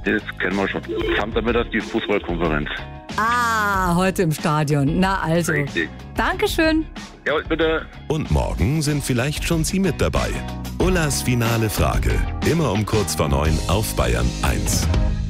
Das kennen wir schon. Samstagmittag die Fußballkonferenz. Ah, heute im Stadion. Na also. Richtig. Dankeschön. Ja, bitte. Und morgen sind vielleicht schon Sie mit dabei. Ullas finale Frage. Immer um kurz vor 9 auf Bayern 1.